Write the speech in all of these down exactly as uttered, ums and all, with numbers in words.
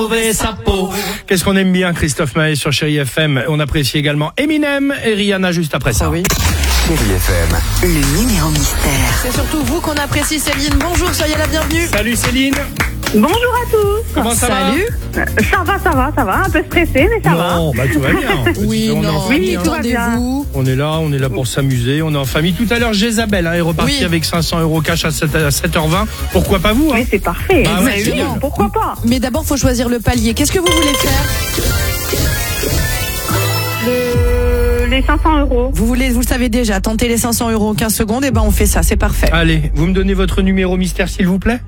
sauver sa peau. Qu'est-ce qu'on aime bien, Christophe Maé sur Chérie F M. On apprécie également Eminem et Rihanna juste après ça. Oh oui. Chérie F M. Le numéro mystère. C'est surtout vous qu'on apprécie, Céline. Bonjour, soyez la bienvenue. Salut Céline. Bonjour à tous. Comment ça Salut. va Ça va, ça va, ça va. Un peu stressé, mais ça va. Non, bah tout va bien. Oui, on est non, en famille, oui, tout va bien. détendez-vous. On est là, on est là pour s'amuser, on est en famille. Tout à l'heure, Jésabelle hein, est repartie Oui. avec cinq cents euros cash à sept heures vingt. Pourquoi pas vous hein? Mais c'est parfait. Ah ouais, Mais oui, génial. pourquoi pas. Mais d'abord, faut choisir le palier. Qu'est-ce que vous voulez faire? Le... Les cinq cents euros. Vous voulez, vous le savez déjà, tenter les cinq cents euros en quinze secondes, et ben on fait ça, c'est parfait. Allez, vous me donnez votre numéro mystère s'il vous plaît.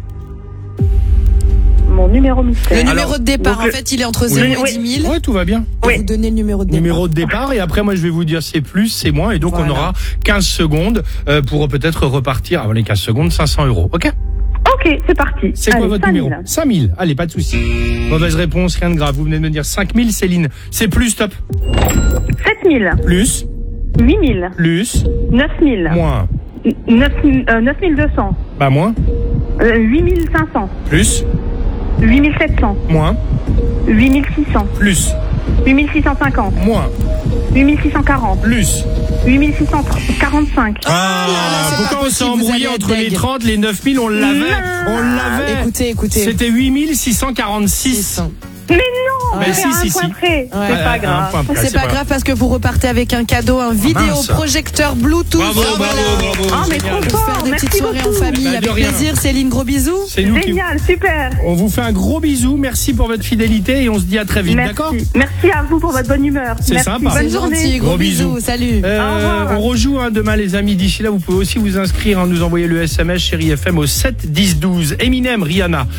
Mon numéro mystère. Le numéro Alors, de départ, donc, en fait, il est entre oui. zéro et Oui. dix mille. Ouais, tout va bien. Et vous donnez le numéro de départ. Numéro de départ et après moi je vais vous dire c'est plus, c'est moins et donc Voilà. on aura quinze secondes euh, pour peut-être repartir avant les quinze secondes cinq cents euros. Ok? Ok, c'est parti. C'est quoi Allez, votre cinq mille. numéro? cinq mille. Allez, pas de souci. Mauvaise réponse, rien de grave. Vous venez de me dire cinq mille, Céline. C'est plus, stop. sept mille. Plus, huit mille. plus, neuf mille. moins. neuf mille deux cents. Bah moins, Euh, huit mille cinq cents. plus, huit mille sept cents. moins, huit mille six cents. plus, huit mille six cent cinquante. moins, huit mille six cent quarante. plus. huit mille six cent quarante-cinq. Ah, là là, c'est pourquoi pas on s'est possible, vous embrouillé allez être entre les deg. trente, les neuf mille, on l'avait, on l'avait. Écoutez, écoutez. C'était huit mille six cent quarante-six. Mais non, Mais c'est si, un si, point si. près. Ouais. C'est pas Un grave. point près, C'est pas grave parce que vous repartez avec un cadeau, un vidéoprojecteur Bluetooth. Bravo, Ah, bravo, voilà. bravo. Ah, mais génial. trop Pour faire fort. des Merci petites soirées en beaucoup. famille Bah, de avec rien. plaisir. Céline, gros bisous. C'est nous qui Génial, super. on vous fait un gros bisou. Merci pour votre fidélité et on se dit à très vite, d'accord? Merci. Merci à vous pour votre bonne humeur. C'est Merci. sympa. Bonne C'est journée. gentil, gros, Gros bisous. bisous. Salut. Euh, Au revoir. on rejoue hein, demain les amis. D'ici là, vous pouvez aussi vous inscrire, hein, nous envoyer le S M S Chérie F M au sept dix douze. Eminem, Rihanna.